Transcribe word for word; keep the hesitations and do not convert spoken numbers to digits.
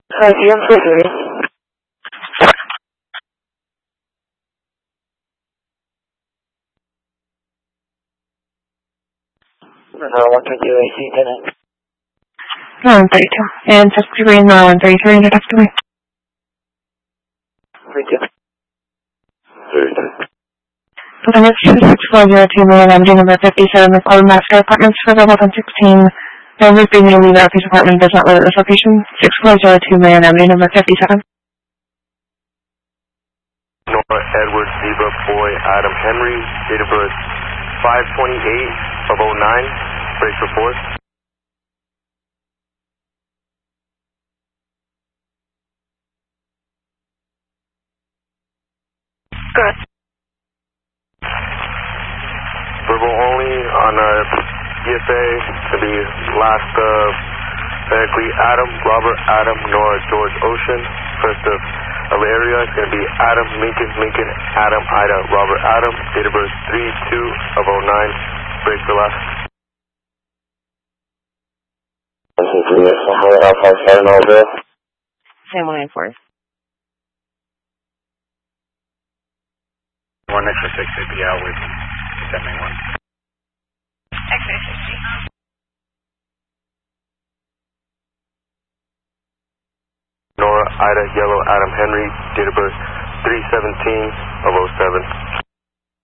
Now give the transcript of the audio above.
Hi, I'm so sorry. No, one thirty-two, I see tenant. No one thirty-two. And fifty-three and no one thirty-three, and after me. thirty-two. thirty-two. The next two six four zero two Main Avenue, number fifty-seven, with all master apartments for level one sixteen. The roof being the leave out this apartment does not live at this location. six four zero two Main Avenue, number fifty-seven. Nora Edward Zebra Boy Adam Henry, date of birth five twenty-eight of oh nine, break report. Good. Verbal only on uh, D S A to be last of technically Adam, Robert, Adam, Nora, George, Ocean. First of Alaria is going to be Adam, Lincoln, Lincoln, Adam, Ida, Robert, Adam. Date of birth three two of oh nine, break for last. Same one, four. One extra six would be out with seven one. X-ray fifty. Nora, Ida, Yellow, Adam, Henry, date of birth three seventeen of oh seven.